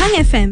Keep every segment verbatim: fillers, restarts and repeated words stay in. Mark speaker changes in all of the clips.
Speaker 1: Hang F M.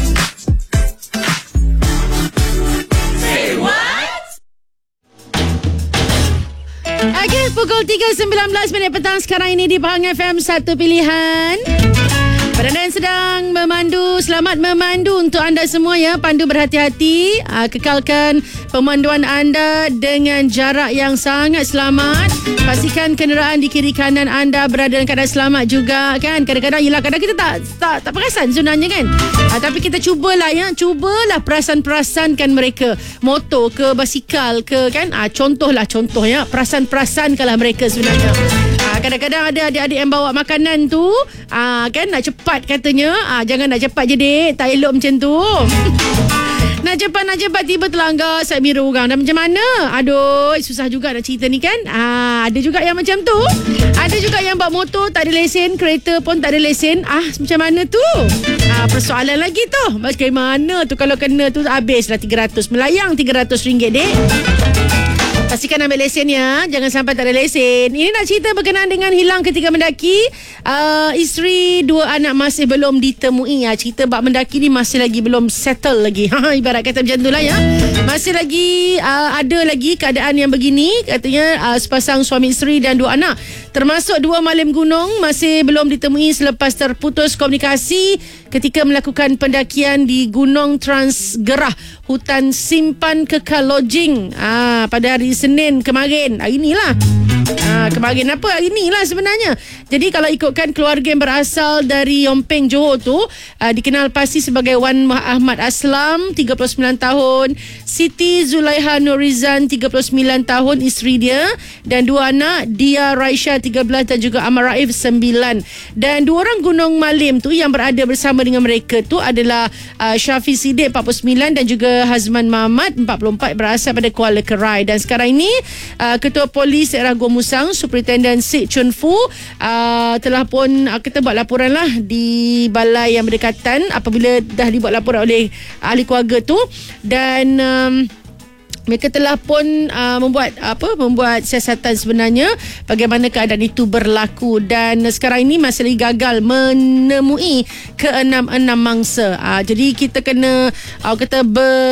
Speaker 2: Okay, pukul tiga sembilan belas minit petang sekarang ini di Hang F M, satu pilihan. Pada anda yang sedang memandu, selamat memandu untuk anda semua ya. Pandu berhati-hati, kekalkan pemanduan anda dengan jarak yang sangat selamat. Pastikan kenderaan di kiri kanan anda berada dalam keadaan selamat juga kan. Kadang-kadang yelah, kadang kita tak tak, tak perasan sebenarnya kan. Ha, tapi kita cubalah ya, cubalah perasan-perasankan mereka. Motor ke basikal ke kan. Ha, contohlah contoh ya, perasan-perasankanlah mereka sebenarnya. Ha, kadang-kadang ada adik-adik yang bawa makanan tu, ha, kan nak cepat katanya. Ha, jangan nak cepat je dek, tak elok macam tu. Nak cepat, nak cepat, tiba terlanggar side mirror orang. Dan macam mana? Aduh, susah juga nak cerita ni kan. Ah, ada juga yang macam tu. Ada juga yang bawa motor tak ada lesen, kereta pun tak ada lesen. Ah, macam mana tu? Ah, persoalan lagi tu. Bagaimana tu kalau kena tu habislah tiga ratus. Melayang tiga ratus ringgit dek. Pastikan ambil lesen ya. Jangan sampai tak ada lesen. Ini nak cerita berkenaan dengan hilang ketika mendaki. uh, Isteri dua anak masih belum ditemui ya. Cerita bab mendaki ni masih lagi belum settle lagi. Ibarat kata macam tu lah ya. Masih lagi uh, ada lagi keadaan yang begini. Katanya uh, sepasang suami isteri dan dua anak, termasuk dua malim gunung, masih belum ditemui selepas terputus komunikasi ketika melakukan pendakian di Gunung Transgerah, Hutan Simpan Kekal Lodging, ah, pada hari Senin kemarin. Hari inilah. Ah, kemarin apa? Hari inilah sebenarnya. Jadi kalau ikutkan keluarga yang berasal dari Yompeng, Johor tu, ah, dikenal pasti sebagai Wan Ahmad Aslam, tiga puluh sembilan tahun, Siti Zulaiha Nurizan, tiga puluh sembilan tahun, isteri dia, dan dua anak, Dia Raisha, tiga belas, dan juga Amar Raif, sembilan. Dan dua orang gunung malim tu yang berada bersama dengan mereka tu adalah uh, Syafiq Siddiq, empat puluh sembilan, dan juga Hazman Mahmad, empat puluh empat, berasal pada Kuala Kerai. Dan sekarang ini uh, Ketua Polis Daerah Gomusang, Superintendent Sik Chun Fu, uh, telah pun uh, kita buat laporan lah di balai yang berdekatan apabila dah dibuat laporan oleh ahli keluarga tu. Dan um, mereka telah pun uh, membuat apa membuat siasatan sebenarnya bagaimana keadaan itu berlaku, dan sekarang ini masih lagi gagal menemui keenam-enam mangsa. Uh, jadi kita kena uh, kita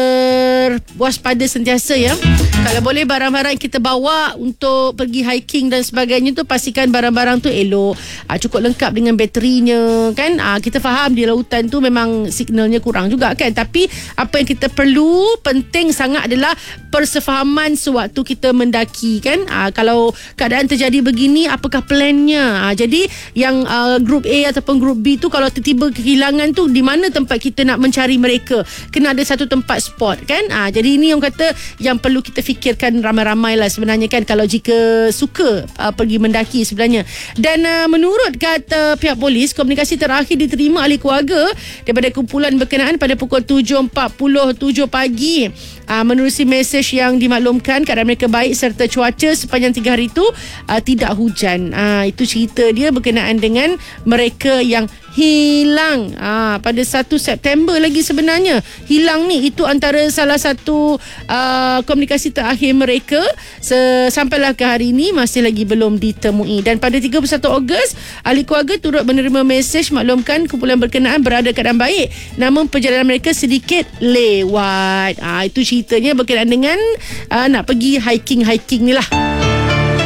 Speaker 2: berwaspada sentiasa ya. Kalau boleh barang-barang yang kita bawa untuk pergi hiking dan sebagainya tu, pastikan barang-barang tu elok, uh, cukup lengkap dengan baterinya kan. Uh, kita faham di lautan tu memang signalnya kurang juga kan, tapi apa yang kita perlu penting sangat adalah persefahaman sewaktu kita mendaki kan. Aa, kalau keadaan terjadi begini, apakah plannya? Aa, jadi yang aa, grup A ataupun grup B tu kalau tiba-tiba kehilangan tu, di mana tempat kita nak mencari mereka? Kena ada satu tempat spot kan. Aa, jadi ini yang kata yang perlu kita fikirkan ramai-ramai lah sebenarnya kan, kalau jika suka aa, pergi mendaki sebenarnya. Dan aa, menurut kata pihak polis, komunikasi terakhir diterima ahli keluarga daripada kumpulan berkenaan pada pukul tujuh empat puluh tujuh pagi. Aa, menerusi mesej yang dimaklumkan keadaan mereka baik serta cuaca sepanjang tiga hari itu uh, tidak hujan. Uh, itu cerita dia berkenaan dengan mereka yang hilang uh, pada satu September lagi sebenarnya. Hilang ni itu antara salah satu uh, komunikasi terakhir mereka. Sampailah ke hari ini masih lagi belum ditemui. Dan pada tiga puluh satu Ogos, ahli keluarga turut menerima mesej maklumkan kumpulan berkenaan berada keadaan baik, namun perjalanan mereka sedikit lewat. Uh, itu ceritanya berkenaan dengan uh, nak pergi hiking-hiking ni lah.